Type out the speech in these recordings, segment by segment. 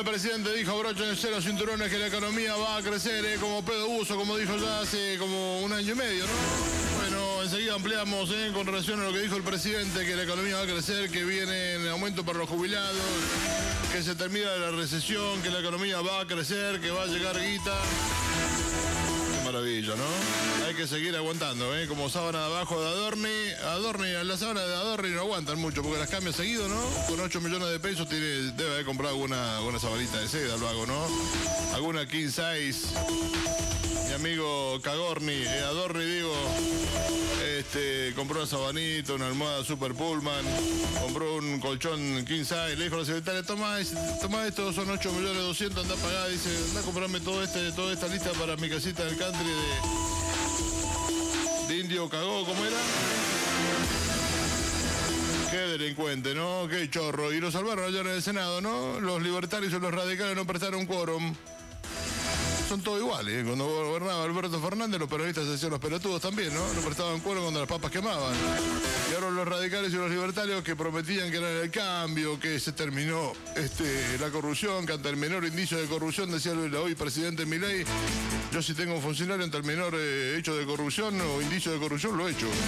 presidente dijo, abróchense los cinturones que la economía va a crecer, como pedo uso, como dijo ya hace como un año y medio, ¿no? Bueno, enseguida ampliamos con relación a lo que dijo el presidente, que la economía va a crecer, que viene en aumento para los jubilados, que se termina la recesión, que la economía va a crecer, que va a llegar guita. Qué maravilla, ¿no? Hay que seguir aguantando, como sábana de abajo de Adorni, las sábanas de Adorni no aguantan mucho porque las cambia seguido, ¿no? Con 8 millones de pesos debe haber comprado alguna sabanita de seda, lo hago, ¿no? Alguna king size. Mi amigo Cagorni, Adorni, digo, compró una sabanita, una almohada Super Pullman, compró un colchón king size, le dijo a la secretaria, toma esto, son 8.200.000, anda a pagar, dice, anda a comprarme toda esta lista para mi casita del country de Indio Cagó, ¿cómo era? Qué delincuente, ¿no? Qué chorro. Y lo salvaron ayer en el Senado, ¿no? Los libertarios y los radicales no prestaron quórum. Son todos iguales, Cuando gobernaba Alberto Fernández, los peronistas se hacían los pelotudos también, ¿no? No prestaban quórum cuando las papas quemaban. Y ahora los radicales y los libertarios que prometían que era el cambio, que se terminó la corrupción, que ante el menor indicio de corrupción, decía el hoy presidente Milei, yo si tengo un funcionario ante el menor hecho de corrupción o indicio de corrupción, lo he hecho.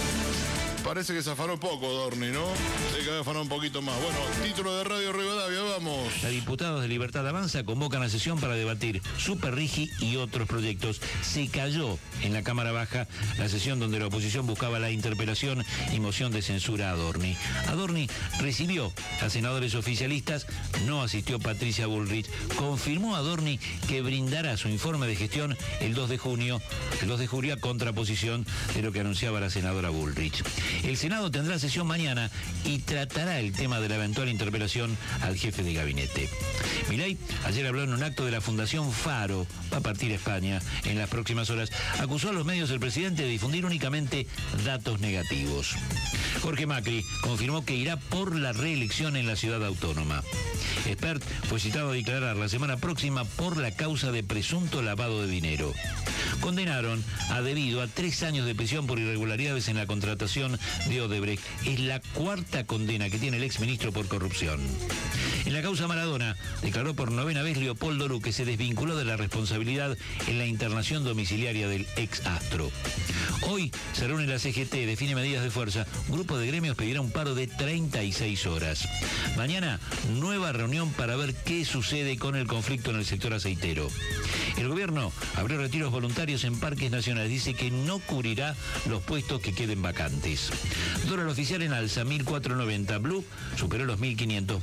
Parece que se afanó poco Dorni, ¿no? Hay que afanar un poquito más. Bueno, título de Radio Rivadavia, vamos. Los diputados de Libertad Avanza convocan a sesión para debatir Superrigi y otros proyectos. Se cayó en la Cámara Baja la sesión donde la oposición buscaba la interpelación y moción de censura a Adorni. Adorni recibió a senadores oficialistas, no asistió Patricia Bullrich. Confirmó a Adorni que brindará su informe de gestión el 2 de julio a contraposición de lo que anunciaba la senadora Bullrich. El Senado tendrá sesión mañana y tratará el tema de la eventual interpelación al jefe de gabinete. Milei ayer habló en un acto de la Fundación Faro, va a partir a España en las próximas horas. Acusó a los medios del presidente de difundir únicamente datos negativos. Jorge Macri confirmó que irá por la reelección en la ciudad autónoma. Espert fue citado a declarar la semana próxima por la causa de presunto lavado de dinero. Condenaron a Debido a 3 años de prisión por irregularidades en la contratación de Odebrecht. Es la 4ª condena que tiene el exministro por corrupción. En la causa Maradona, declaró por 9ª vez Leopoldo Lu que se desvinculó de la responsabilidad en la internación domiciliaria del ex astro. Hoy se reúne la CGT, define medidas de fuerza. Un grupo de gremios pedirá un paro de 36 horas. Mañana, nueva reunión para ver qué sucede con el conflicto en el sector aceitero. El gobierno abrió retiros voluntarios en parques nacionales. Dice que no cubrirá los puestos que queden vacantes. Dólar oficial en alza, 1.490. Blue superó los 1.500.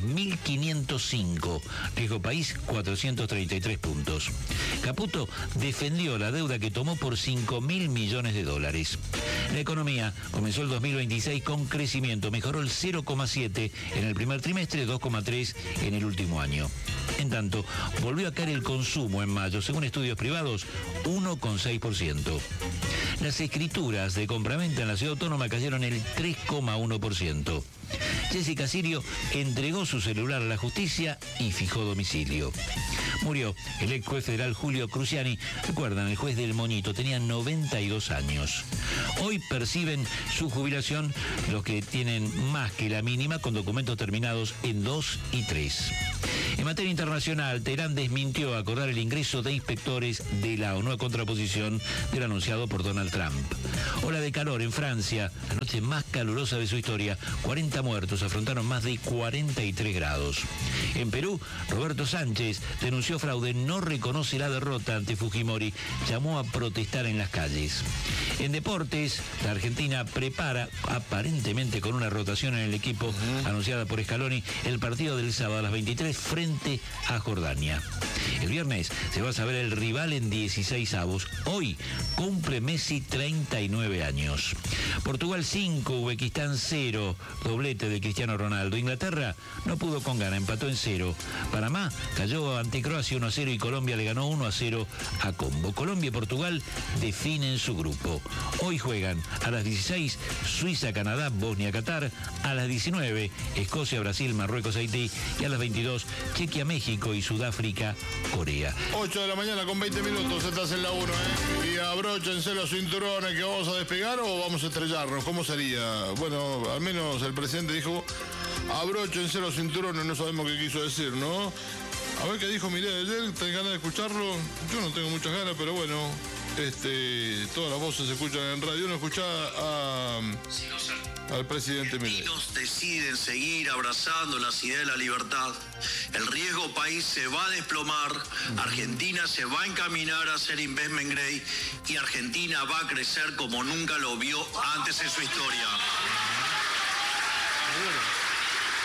1.505. Riesgo país, 433 puntos. Caputo defendió la deuda que tomó por 5.000 millones de dólares. La economía comenzó el 2026 con crecimiento. Mejoró el 0,7 en el primer trimestre, 2,3 en el último año. En tanto, volvió a caer el consumo en mayo, según estudios privados, 1,6%. Las escrituras de compraventa en la ciudad autónoma cayeron el 3,1%. Jessica Sirio entregó su celular a la justicia y fijó domicilio. Murió el ex juez federal Julio Cruciani. Recuerdan, el juez del Moñito, tenía 92 años. Hoy perciben su jubilación los que tienen más que la mínima, con documentos terminados en 2 y 3. En materia internacional, Teherán desmintió acordar el ingreso de inspectores de la ONU a contraposición del anunciado por Donald Trump. Ola de calor en Francia, la noche más calurosa de su historia. 40 muertos, afrontaron más de 43 grados. En Perú, Roberto Sánchez denunció fraude, no reconoce la derrota ante Fujimori, llamó a protestar en las calles. En deportes, la Argentina prepara, aparentemente con una rotación en el equipo anunciada por Scaloni, el partido del sábado a las 23 frente a Jordania. El viernes se va a saber el rival en 16avos. Hoy cumple Messi 39 años. Portugal 5, Uzbekistán 0, doblete de Cristiano Ronaldo. Inglaterra no pudo con Ghana, empató en 0. Panamá cayó ante Croacia 1-0 y Colombia le ganó 1-0 a Congo. Colombia y Portugal definen su grupo. Hoy juegan a las 16 Suiza, Canadá, Bosnia, Qatar. A las 19 Escocia, Brasil, Marruecos, Haití. Y a las 22 Chequia, México y Sudáfrica, Corea. 8 de la mañana con 20 minutos, estás en la 1, Y abróchense los cinturones que vamos a despegar o vamos a estrellarnos. ¿Cómo sería? Bueno, al menos el presidente dijo, abróchense los cinturones, no sabemos qué quiso decir, ¿no? A ver qué dijo Milei ayer, ¿tenés ganas de escucharlo? Yo no tengo muchas ganas, pero bueno, todas las voces se escuchan en radio. Uno escucha al presidente Milei. Los deciden seguir abrazando las ideas de la libertad. El riesgo país se va a desplomar, Argentina se va a encaminar a ser investment grade y Argentina va a crecer como nunca lo vio antes en su historia.